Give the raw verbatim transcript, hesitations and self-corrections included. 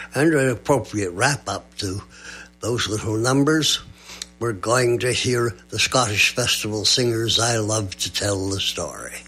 And an appropriate wrap-up to those little numbers, we're going to hear the Scottish Festival Singers' I Love to Tell the Story.